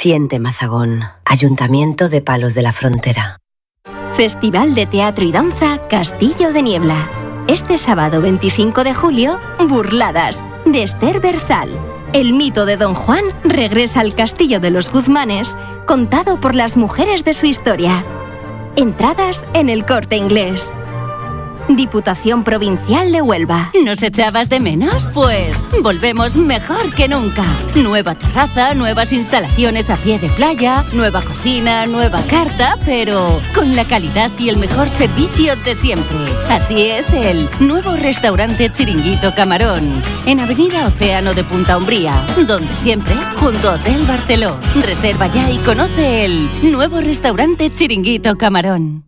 Siente Mazagón, Ayuntamiento de Palos de la Frontera. Festival de Teatro y Danza Castillo de Niebla. Este sábado 25 de julio, Burladas, de Esther Berzal. El mito de Don Juan regresa al Castillo de los Guzmanes, contado por las mujeres de su historia. Entradas en El Corte Inglés. Diputación Provincial de Huelva. ¿Nos echabas de menos? Pues volvemos mejor que nunca. Nueva terraza, nuevas instalaciones a pie de playa, nueva cocina, nueva carta, pero con la calidad y el mejor servicio de siempre. Así es el nuevo restaurante Chiringuito Camarón, en Avenida Océano de Punta Umbría, donde siempre, junto a Hotel Barceló. Reserva ya y conoce el nuevo restaurante Chiringuito Camarón.